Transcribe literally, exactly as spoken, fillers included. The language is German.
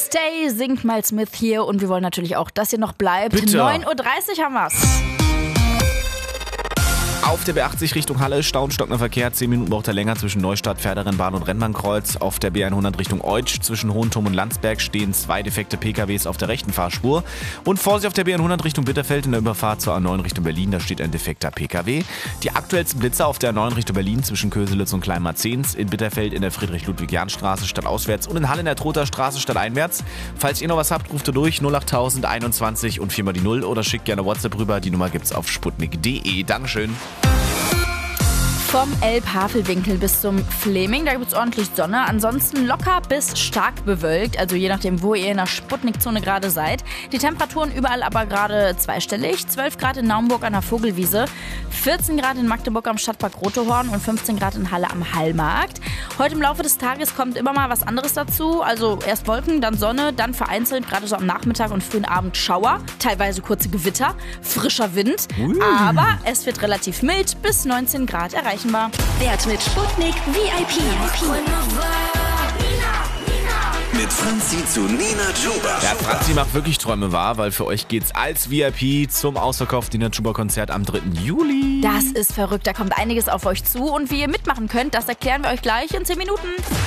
Stay singt Miles Smith hier und wir wollen natürlich auch, dass ihr noch bleibt. Bitte. neun Uhr dreißig haben wir's. Auf der B achtzig Richtung Halle, stauenstockender Verkehr, zehn Minuten braucht er länger zwischen Neustadt, Pferderennbahn und Rennbahnkreuz. Auf der B hundert Richtung Eutsch zwischen Hohenturm und Landsberg stehen zwei defekte P K Ws auf der rechten Fahrspur. Und Vorsicht auf der B hundert Richtung Bitterfeld in der Überfahrt zur A neun Richtung Berlin, da steht ein defekter P K W. Die aktuellsten Blitzer auf der A neun Richtung Berlin zwischen Köselitz und Kleinmarzens, in Bitterfeld in der Friedrich-Ludwig-Jahn-Straße stadtauswärts und in Halle in der Trother Straße stadteinwärts. Falls ihr noch was habt, ruft ihr durch null acht tausend einundzwanzig und viermal die null oder schickt gerne WhatsApp rüber. Die Nummer gibt's auf sputnik punkt de. Dankeschön. Vom Elbhavelwinkel bis zum Fleming, da gibt es ordentlich Sonne. Ansonsten locker bis stark bewölkt, also je nachdem, wo ihr in der Sputnik-Zone gerade seid. Die Temperaturen überall aber gerade zweistellig. zwölf Grad in Naumburg an der Vogelwiese, vierzehn Grad in Magdeburg am Stadtpark Rothorn und fünfzehn Grad in Halle am Hallmarkt. Heute im Laufe des Tages kommt immer mal was anderes dazu. Also erst Wolken, dann Sonne, dann vereinzelt, gerade so am Nachmittag und frühen Abend Schauer. Teilweise kurze Gewitter, frischer Wind. Ui. Aber es wird relativ mild, bis neunzehn Grad erreichen wir. Wert mit Sputnik V I P. Mit Franzi zu Nina Chuba. Ja, Franzi macht wirklich Träume wahr, weil für euch geht's als V I P zum ausverkauften Nina Chuba Konzert am dritten Juli. Das ist verrückt, da kommt einiges auf euch zu und wie ihr mitmachen könnt, das erklären wir euch gleich in zehn Minuten.